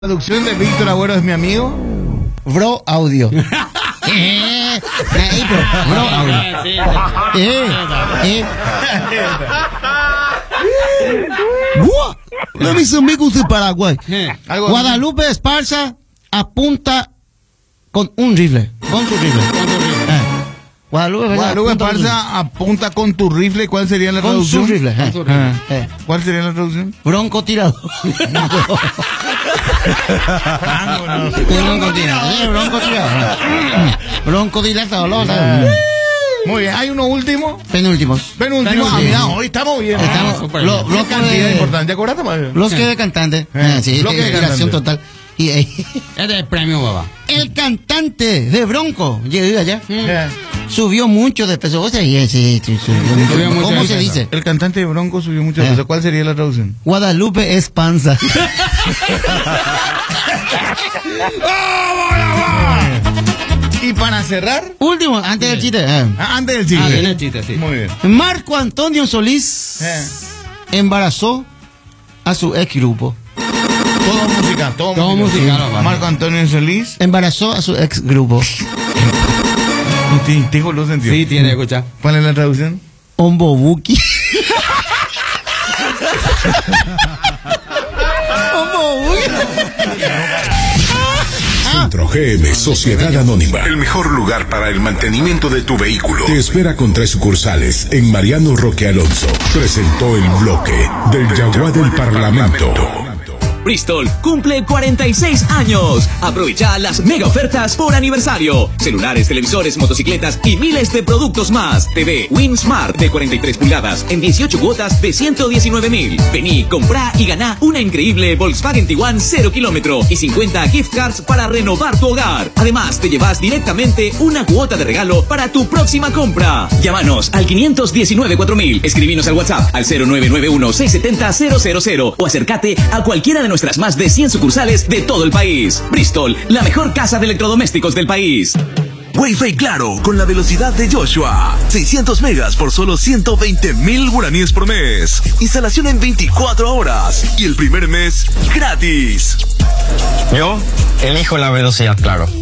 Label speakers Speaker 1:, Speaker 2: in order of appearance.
Speaker 1: Producción de Víctor Agüero es mi amigo.
Speaker 2: Bro Audio. Bro Audio. Buah, mis amigos de Paraguay. Guadalupe Esparza apunta con un rifle. Con su rifle.
Speaker 1: Guadalupe Esparza apunta con tu rifle. ¿Cuál sería la traducción?
Speaker 2: Con su rifle.
Speaker 1: ¿Cuál sería la traducción?
Speaker 2: Bronco tirado. Bronco dilatado.
Speaker 1: Muy bien, ¿hay uno último?
Speaker 2: Penúltimos.
Speaker 1: Mira, hoy estamos bien.
Speaker 2: Los
Speaker 1: cantidad importante. ¿Te acuerdas, Mario?
Speaker 2: Los que de cantante. Sí,
Speaker 1: bloque de
Speaker 2: inspiración
Speaker 1: cantante.
Speaker 2: total. Y ahí.
Speaker 3: Es de premio, baba.
Speaker 2: El cantante de Bronco, llegué allá, subió mucho de peso. ¿Vos sabías? Sí,
Speaker 3: Subió mucho
Speaker 2: ¿Cómo
Speaker 3: de
Speaker 2: se
Speaker 3: peso.
Speaker 2: dice?
Speaker 1: El cantante de Bronco subió mucho peso. ¿Cuál sería la traducción?
Speaker 2: Guadalupe es panza.
Speaker 1: Y para cerrar,
Speaker 2: Último, antes del chiste.
Speaker 1: antes del chiste.
Speaker 3: Viene el chiste, sí.
Speaker 1: Muy bien.
Speaker 2: Marco Antonio Solís embarazó a su ex grupo.
Speaker 1: Todo musical,
Speaker 3: baba.
Speaker 1: Marco Antonio Solís.
Speaker 2: Embarazó a su ex grupo.
Speaker 1: Tengo los sentidos.
Speaker 3: Sí, tiene, escucha.
Speaker 1: ¿Cuál es la traducción?
Speaker 2: Ombobuki. Ombobuki.
Speaker 4: Centro GM Sociedad Anónima, el mejor lugar para el mantenimiento de tu vehículo. Te espera con 3 sucursales en Mariano Roque Alonso. Presentó el bloque del Yaguá del Parlamento.
Speaker 5: Bristol cumple 46 años. Aprovecha las mega ofertas por aniversario. Celulares, televisores, motocicletas y miles de productos más. TV Win Smart de 43 pulgadas en 18 cuotas de 119.000. Vení, comprá y ganá una increíble Volkswagen Tiguan 0 kilómetro y 50 gift cards para renovar tu hogar. Además, te llevas directamente una cuota de regalo para tu próxima compra. Llámanos al 519-4000. Escribinos al WhatsApp al 0991-670-000 o acércate a cualquiera de nuestras más de 100 sucursales de todo el país. Bristol, la mejor casa de electrodomésticos del país.
Speaker 6: Wi-Fi claro, con la velocidad de Joshua. 600 megas por solo 120.000 guaraníes por mes. Instalación en 24 horas. Y el primer mes, gratis.
Speaker 7: Yo elijo la velocidad claro.